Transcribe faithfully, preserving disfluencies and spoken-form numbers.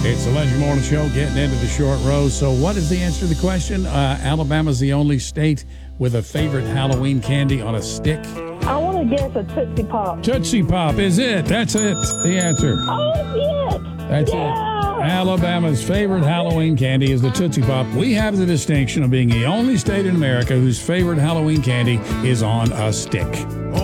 It's the Legend Morning Show, getting into the short row. So what is the answer to the question? Uh, Alabama's the only state with a favorite Halloween candy on a stick. I want to guess a Tootsie Pop. Tootsie Pop is it. That's it. The answer. Oh, it's it. That's yeah. it. Alabama's favorite Halloween candy is the Tootsie Pop. We have the distinction of being the only state in America whose favorite Halloween candy is on a stick.